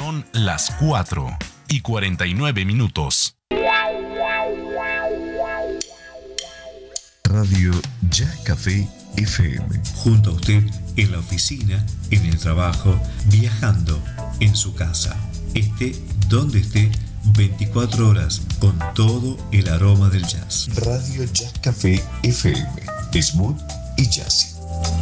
Son las 4:49. Radio Ya Café FM. Junto a usted en la oficina, en el trabajo, viajando, en su casa. Esté donde esté, 24 horas con todo el aroma del jazz. Radio Ya Café FM. Smooth y jazzy.